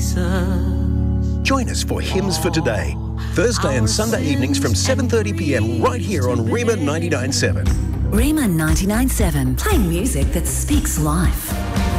Join us for Hymns for Today, Thursday and Sunday evenings from 7:30pm right here on Rima 99.7. Rima 99.7, playing music that speaks life.